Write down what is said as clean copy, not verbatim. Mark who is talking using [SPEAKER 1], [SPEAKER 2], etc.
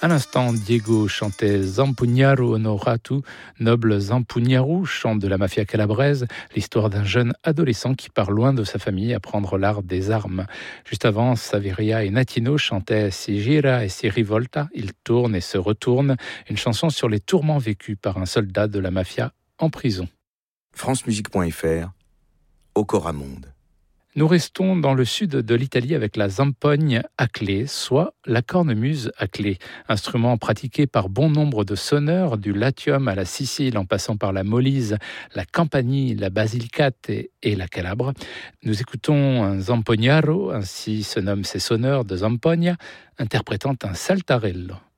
[SPEAKER 1] À l'instant, Diego chantait Zampugnaru Honoratu, noble Zampugnaru, chant de la mafia calabraise, l'histoire d'un jeune adolescent qui part loin de sa famille apprendre l'art des armes. Juste avant, Saveria et Natino chantaient Si gira et si rivolta, il tourne et se retourne, une chanson sur les tourments vécus par un soldat de la mafia en prison.
[SPEAKER 2] francemusique.fr, Ocoramonde.
[SPEAKER 1] Nous restons dans le sud de l'Italie avec la zampogne à clé, soit la cornemuse à clé, instrument pratiqué par bon nombre de sonneurs, du Latium à la Sicile en passant par la Molise, la Campanie, la Basilicate et la Calabre. Nous écoutons un zampognaro, ainsi se nomment ces sonneurs de Zampogna, interprétant un saltarello.